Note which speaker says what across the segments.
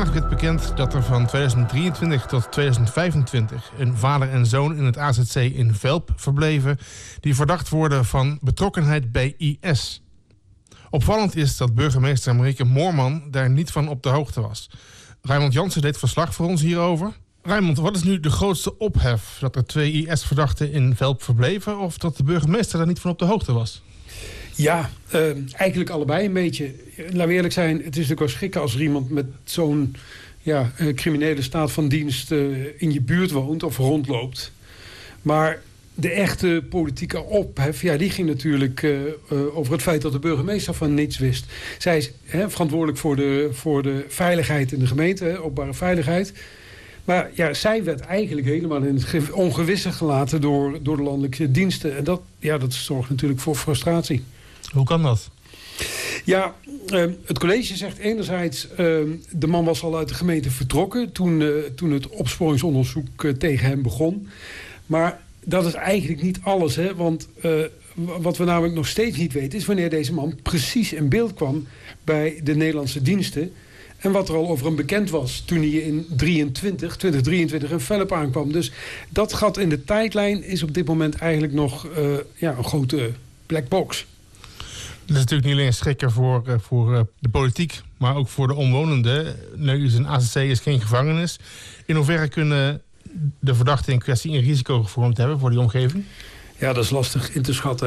Speaker 1: Maandag werd bekend dat er van 2023 tot 2025 een vader en zoon in het AZC in Velp verbleven die verdacht worden van betrokkenheid bij IS. Opvallend is dat burgemeester Marieke Moorman daar niet van op de hoogte was. Raymond Jansen deed verslag voor ons hierover. Raymond, wat is nu de grootste ophef? Dat er 2 IS-verdachten in Velp verbleven of dat de burgemeester daar niet van op de hoogte was?
Speaker 2: Ja, eigenlijk allebei een beetje. Laten we eerlijk zijn, het is natuurlijk wel schrikken als er iemand met zo'n criminele staat van dienst in je buurt woont of rondloopt. Maar de echte politieke ophef, die ging natuurlijk over het feit dat de burgemeester van niets wist. Zij is verantwoordelijk voor de veiligheid in de gemeente, openbare veiligheid. Maar ja, zij werd eigenlijk helemaal in het ongewisse gelaten door de landelijke diensten. En dat zorgt natuurlijk voor frustratie.
Speaker 1: Hoe kan dat?
Speaker 2: Ja, het college zegt enerzijds, de man was al uit de gemeente vertrokken toen het opsporingsonderzoek tegen hem begon. Maar dat is eigenlijk niet alles, hè? Want wat we namelijk nog steeds niet weten is wanneer deze man precies in beeld kwam bij de Nederlandse diensten. En wat er al over hem bekend was toen hij in 2023 in Velp aankwam. Dus dat gat in de tijdlijn is op dit moment eigenlijk nog een grote black box.
Speaker 1: Dat is natuurlijk niet alleen schrikken voor de politiek, maar ook voor de omwonenden. Nu is een AZC is geen gevangenis. In hoeverre kunnen de verdachten in kwestie een risico gevormd hebben voor die omgeving?
Speaker 2: Ja, dat is lastig in te schatten.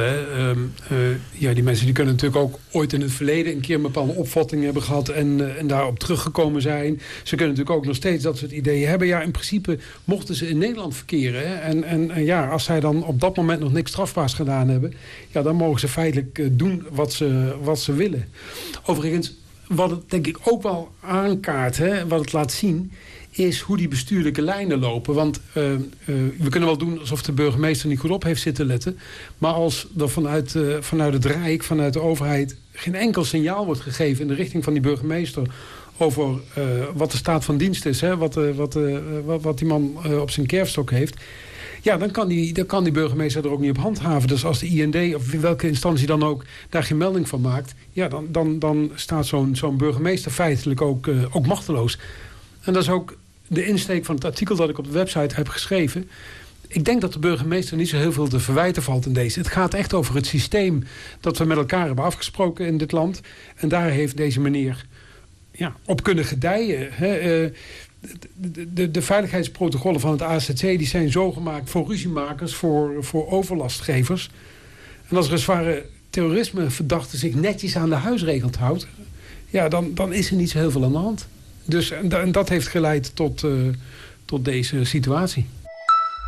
Speaker 2: Hè? Die mensen die kunnen natuurlijk ook ooit in het verleden een keer een bepaalde opvatting hebben gehad en daarop teruggekomen zijn. Ze kunnen natuurlijk ook nog steeds dat soort ideeën hebben. Ja, in principe mochten ze in Nederland verkeren. Hè? En als zij dan op dat moment nog niks strafbaars gedaan hebben, dan mogen ze feitelijk doen wat ze willen. Overigens, wat het denk ik ook wel aankaart, wat het laat zien, is hoe die bestuurlijke lijnen lopen. Want we kunnen wel doen alsof de burgemeester niet goed op heeft zitten letten. Maar als er vanuit het Rijk, vanuit de overheid, geen enkel signaal wordt gegeven in de richting van die burgemeester over wat de staat van dienst is, hè, wat die man op zijn kerfstok heeft, dan kan die burgemeester er ook niet op handhaven. Dus als de IND of welke instantie dan ook daar geen melding van maakt, dan staat zo'n burgemeester feitelijk ook machteloos. En dat is ook de insteek van het artikel dat ik op de website heb geschreven. Ik denk dat de burgemeester niet zo heel veel te verwijten valt in deze. Het gaat echt over het systeem dat we met elkaar hebben afgesproken in dit land. En daar heeft deze meneer op kunnen gedijen. De veiligheidsprotocollen van het AZC die zijn zo gemaakt voor ruziemakers, voor overlastgevers. En als er een zware terrorismeverdachte zich netjes aan de huisregels houdt, dan is er niet zo heel veel aan de hand. Dus en dat heeft geleid tot deze situatie.